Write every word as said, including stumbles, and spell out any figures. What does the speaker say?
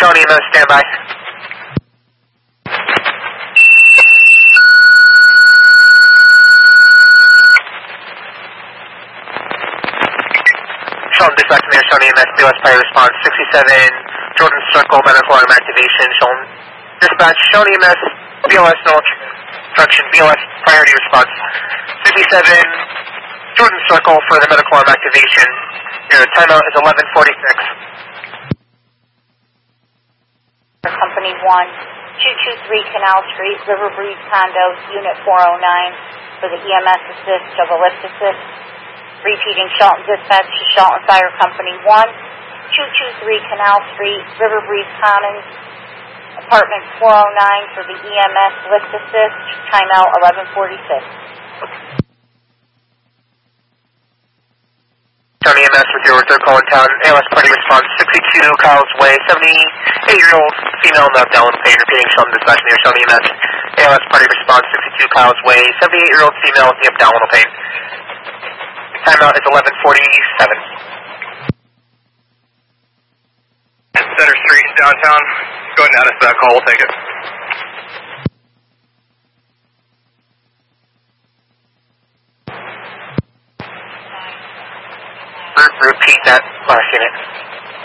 Shawnee E M S, standby. Sheldon dispatch to Shawnee E M S, B L S priority response, sixty-seven, Jordan Circle, medical arm activation. Sheldon dispatch, Shawnee E M S, B L S, no instruction, B L S priority response, sixty-seven, Jordan Circle for the medical arm activation. Your timeout is eleven forty-six. Company one, two two three Canal Street, River Breeze Condos, Unit four oh nine, for the E M S assist of a lift assist. Repeating Shelton dispatch to Shelton Fire Company one, two two three Canal Street, River Breeze Commons, apartment four oh nine for the E M S lift assist, timeout eleven forty-six. Shawnee E M S with your third call in town, A L S party response, sixty-two Kyle's Way, seventy-eight-year-old female in abdominal pain, repeating Shelton dispatch near Shawnee E M S, A L S party response, sixty-two Kyle's Way, seventy-eight-year-old female with the abdominal pain. Timeout is eleven forty-seven. Center Street in downtown. Go ahead and add us to that call, we'll take it. Repeat that last unit.